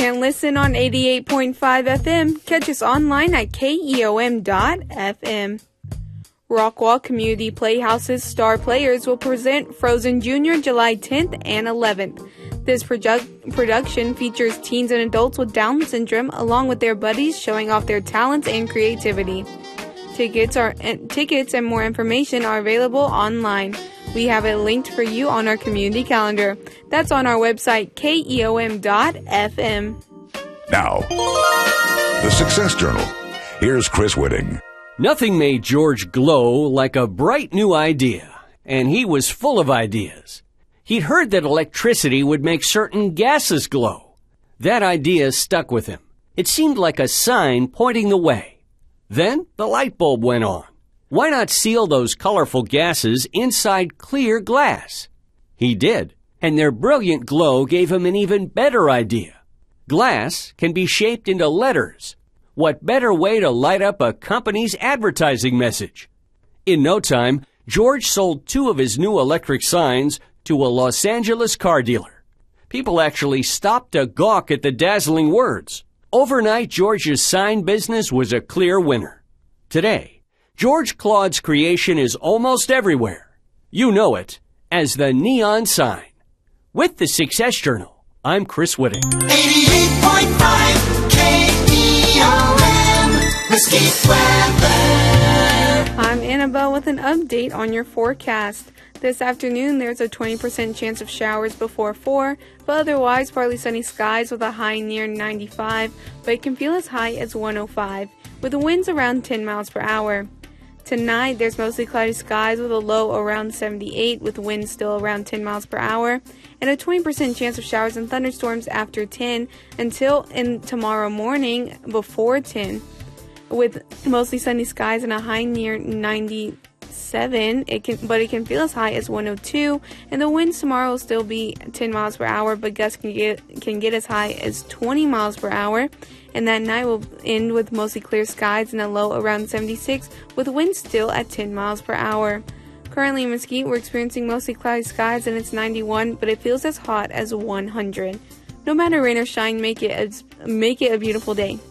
Can't listen on 88.5 FM? Catch us online at keom.fm. Rockwall Community Playhouse's star players will present Frozen Jr. July 10th and 11th. This production features teens and adults with Down syndrome along with their buddies showing off their talents and creativity. Tickets and more information are available online. We have it linked for you on our community calendar. That's on our website, keom.fm. Now, the Success Journal. Here's Chris Whitting. Nothing made George glow like a bright new idea, and he was full of ideas. He'd heard that electricity would make certain gases glow. That idea stuck with him. It seemed like a sign pointing the way. Then the light bulb went on. Why not seal those colorful gases inside clear glass? He did, and their brilliant glow gave him an even better idea. Glass can be shaped into letters. What better way to light up a company's advertising message? In no time, George sold 2 of his new electric signs to a Los Angeles car dealer. People actually stopped to gawk at the dazzling words. Overnight, George's sign business was a clear winner. Today, George Claude's creation is almost everywhere. You know it as the neon sign. With the Success Journal, I'm Chris Whitting. 88.5 KEOM, Mesquite Weather. I'm Annabelle with an update on your forecast. This afternoon, there's a 20% chance of showers before 4, but otherwise partly sunny skies with a high near 95, but it can feel as high as 105, with the winds around 10 miles per hour. Tonight, there's mostly cloudy skies with a low around 78, with winds still around 10 miles per hour, and a 20% chance of showers and thunderstorms after 10 until tomorrow morning before 10, with mostly sunny skies and a high near 97. It can feel as high as 102, and the winds tomorrow will still be 10 miles per hour, but gusts can get as high as 20 miles per hour. And that night will end with mostly clear skies and a low around 76, with winds still at 10 miles per hour. Currently in Mesquite, we're experiencing mostly cloudy skies and it's 91, but it feels as hot as 100. No matter rain or shine, make it a beautiful day.